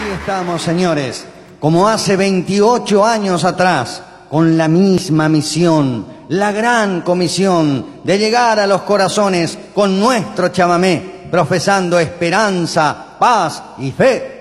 Estamos, señores, como hace 28 años atrás, con la misma misión, la gran comisión de llegar a los corazones con nuestro chamamé, profesando esperanza, paz y fe.